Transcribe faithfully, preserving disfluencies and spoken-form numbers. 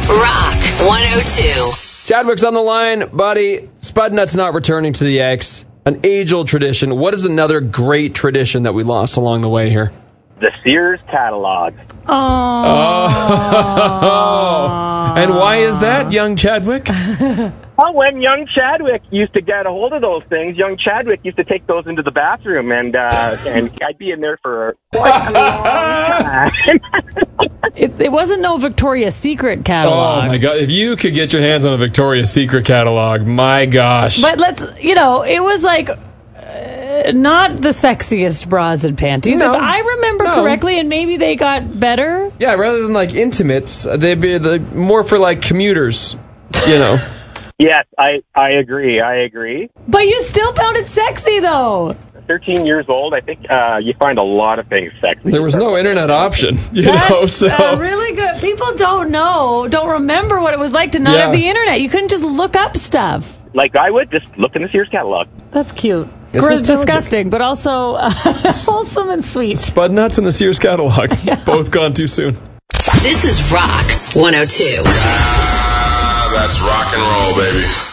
Rock one oh two. Chadwick's on the line, buddy. Spudnuts not returning to the X. An age-old tradition. What is another great tradition that we lost along the way here? The Sears catalog. Oh. oh. And why is that, young Chadwick? Well, when young Chadwick used to get a hold of those things, young Chadwick used to take those into the bathroom, and uh, and I'd be in there for quite a long time. it, it wasn't no Victoria's Secret catalog. Oh, my God. If you could get your hands on a Victoria's Secret catalog, my gosh. But let's, you know, it was like... not the sexiest bras and panties, no, if I remember no. correctly, and maybe they got better. Yeah, rather than like intimates, they'd be the, more for like commuters, you know. Yes, I, I agree, I agree. But you still found it sexy, though. thirteen years old, I think uh, you find a lot of things sexy. There was no internet option, you That's, know, so. Uh, really good. People don't know, don't remember what it was like to not yeah. have the internet. You couldn't just look up stuff. Like I would, just look in the Sears catalog. That's cute. It's Gross, disgusting, but also uh, wholesome and sweet. Spudnuts in the Sears catalog. Yeah. Both gone too soon. This is Rock one oh two. Ah, that's rock and roll, baby.